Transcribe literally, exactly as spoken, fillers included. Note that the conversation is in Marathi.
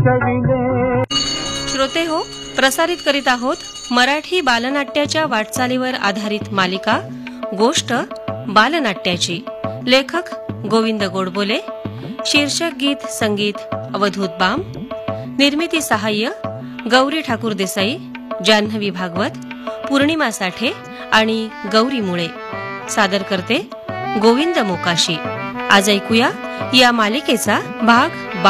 श्रोते हो, प्रसारित करीत आहोत मराठी बालनाट्याच्या वाटचालीवर आधारित मालिका गोष्ट बालनाट्याची. लेखक गोविंद गोडबोले. शीर्षक गीत संगीत अवधूत बाम. निर्मिती सहाय्य गौरी ठाकूर देसाई, जान्हवी भागवत, पूर्णिमा साठे आणि गौरी मुळे. सादर करते गोविंद मोकाशी. आज ऐकूया या मालिकेचा भाग